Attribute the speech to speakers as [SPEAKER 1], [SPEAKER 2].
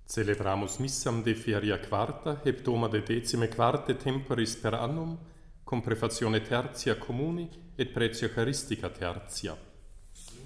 [SPEAKER 1] Celebramus missam de feria quarta, heptoma de decime quarte temporis per annum, cum prefazione tertia communi et pretia charistica tertia.